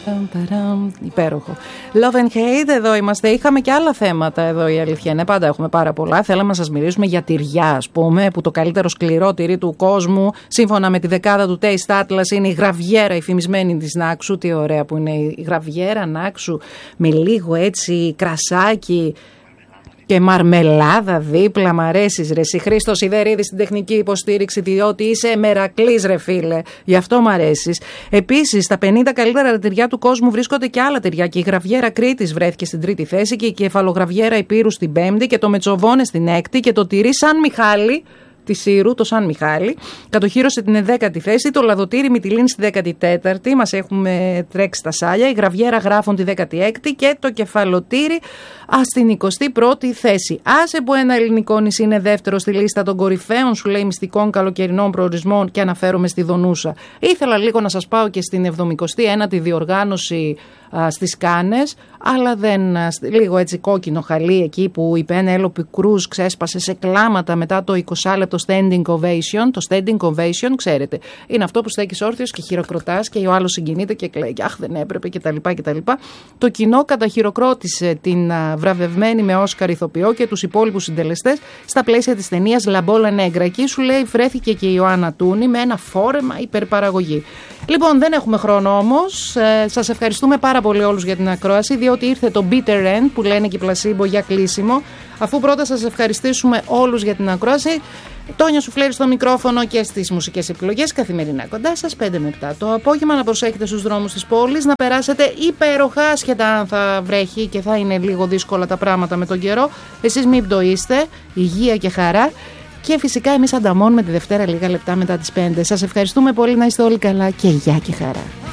Υπέροχο. Love and hate, εδώ είμαστε. Είχαμε και άλλα θέματα εδώ, η αλήθεια είναι. Πάντα έχουμε πάρα πολλά. Θέλαμε να σας μιλήσουμε για τυριά, ας πούμε, που το καλύτερο σκληρό τυρί του κόσμου, σύμφωνα με τη δεκάδα του Taste Atlas, είναι η γραβιέρα, η φημισμένη της Νάξου. Τι ωραία που είναι η γραβιέρα Νάξου, με λίγο έτσι κρασάκι και μαρμελάδα δίπλα. Μ' αρέσεις ρε εσύ. Χρήστος Ιδερίδης στην τεχνική υποστήριξη, διότι είσαι μερακλής ρε φίλε. Γι' αυτό μ' αρέσεις. Επίσης, στα 50 καλύτερα τυριά του κόσμου βρίσκονται και άλλα τυριά. Και η γραβιέρα Κρήτης βρέθηκε στην 3η θέση, και η κεφαλογραβιέρα Υπήρου στην 5η, και το μετσοβόνε στην 6η, και το τυρί Σαν Μιχάλη τη Σύρου, το Σαν Μιχάλη, κατοχύρωσε την 10η θέση. Το λαδοτήρι Μυτιλίνη στη 14η. Μας έχουμε τρέξει τα σάλια. Η γραβιέρα Γράφων τη 16η, και το κεφαλοτήρι στην 21η θέση. Άσε που ένα ελληνικό νησί είναι δεύτερο στη λίστα των κορυφαίων, σου λέει, μυστικών καλοκαιρινών προορισμών, και αναφέρομαι στη Δονούσα. Ήθελα λίγο να σας πάω και στην 79η διοργάνωση στις Κάνες, αλλά δεν. Λίγο έτσι κόκκινο χαλί εκεί που η Πένελοπη Κρούζ ξέσπασε σε κλάματα μετά το 20 λεπτό standing ovation. Το standing ovation, ξέρετε, είναι αυτό που στέκεις όρθιος και χειροκροτάς και ο άλλος συγκινείται και κλαίει. Αχ, δεν έπρεπε κτλ. Το κοινό καταχειροκρότησε την βραβευμένη με Όσκαρ ηθοποιό και τους υπόλοιπους συντελεστές στα πλαίσια της ταινίας Λαμπόλα Νέγκρα. Εκεί, σου λέει, βρέθηκε και η Ιωάννα Τούνη με ένα φόρεμα υπερπαραγωγή. Λοιπόν, δεν έχουμε χρόνο όμως. Σας ευχαριστούμε πάρα πολύ όλους για την ακρόαση, διότι ήρθε το bitter end που λένε και οι πλασίμπο για κλείσιμο. Αφού πρώτα σας ευχαριστήσουμε όλους για την ακρόαση, Τόνια Σουφλέρη στο μικρόφωνο και στις μουσικές επιλογές, καθημερινά κοντά σας 5 με 7 το απόγευμα. Να προσέχετε στους δρόμους της πόλης, να περάσετε υπέροχα, άσχετα αν θα βρέχει και θα είναι λίγο δύσκολα τα πράγματα με τον καιρό. Εσείς μην πτωείστε, υγεία και χαρά. Και φυσικά εμείς ανταμώνουμε τη Δευτέρα λίγα λεπτά μετά τις 5. Σας ευχαριστούμε πολύ, να είστε όλοι καλά και γεια και χαρά.